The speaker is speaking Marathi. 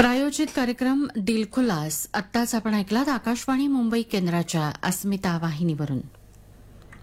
प्रायोजित कार्यक्रम दिलखुलास आत्ताच आपण ऐकलात आकाशवाणी मुंबई केंद्राच्या अस्मिता वाहिनीवरून.